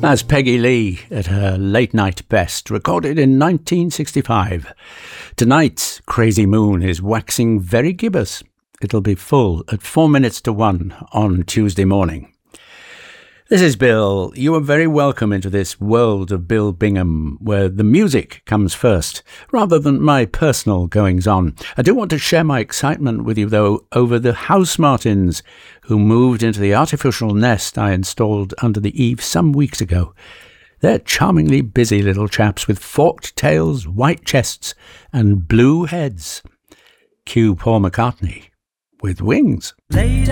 That's Peggy Lee at her late night best, recorded in 1965. Tonight's Crazy Moon is waxing very gibbous. It'll be full at 4 minutes to 1 on Tuesday morning. This is Bill. You are very welcome into this world of Bill Bingham, where the music comes first, rather than my personal goings-on. I do want to share my excitement with you, though, over the house martins who moved into the artificial nest I installed under the eave some weeks ago. They're charmingly busy little chaps with forked tails, white chests, and blue heads. Cue Paul McCartney with wings. Late